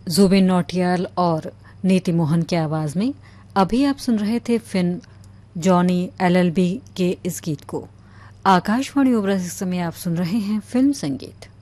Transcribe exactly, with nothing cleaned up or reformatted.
जुबिन नौटियाल और नीति मोहन की आवाज में अभी आप सुन रहे थे फिल्म जॉनी एलएलबी के इस गीत को। आकाशवाणी ओबरा इस समय आप सुन रहे हैं फिल्म संगीत।